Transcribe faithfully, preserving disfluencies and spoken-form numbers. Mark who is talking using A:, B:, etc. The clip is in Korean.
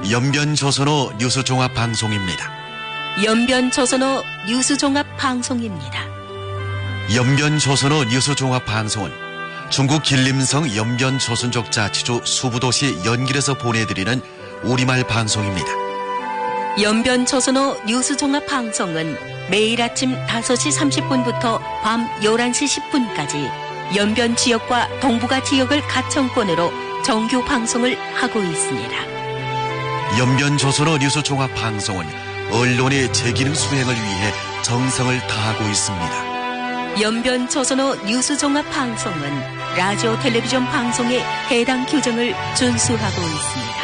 A: 연변조선어 뉴스종합방송입니다.
B: 연변조선어 뉴스종합방송입니다.
A: 연변조선어 뉴스종합방송은 중국 길림성 연변조선족 자치주 수부도시 연길에서 보내드리는 우리말 방송입니다.
B: 연변조선어 뉴스종합방송은 매일 아침 다섯 시 삼십 분부터 밤 열한 시 십 분까지 연변 지역과 동북아 지역을 가청권으로 정규 방송을 하고 있습니다.
A: 연변조선어 뉴스종합방송은 언론의 제기능 수행을 위해 정성을 다하고 있습니다.
B: 연변조선어 뉴스종합방송은 라디오 텔레비전 방송의 해당 규정을 준수하고 있습니다.